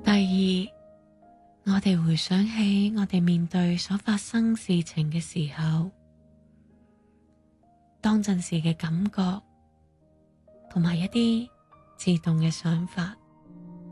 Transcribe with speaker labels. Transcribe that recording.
Speaker 1: 第二，我哋回想起我哋面對所發生事情嘅時候，當陣時嘅感覺，同埋一啲自動嘅想法。